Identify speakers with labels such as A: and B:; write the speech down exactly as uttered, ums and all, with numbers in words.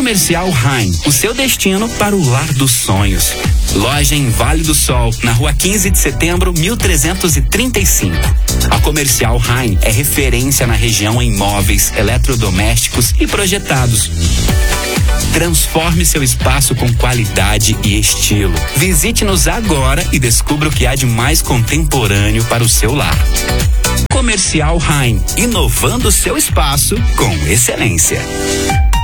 A: Comercial Rain, o seu destino para o lar dos sonhos. Loja em Vale do Sol, na rua quinze de setembro, mil trezentos e trinta e cinco. A Comercial Rain é referência na região em móveis, eletrodomésticos e projetados. Transforme seu espaço com qualidade e estilo. Visite-nos agora e descubra o que há de mais contemporâneo para o seu lar. Comercial Rain, inovando seu espaço com excelência.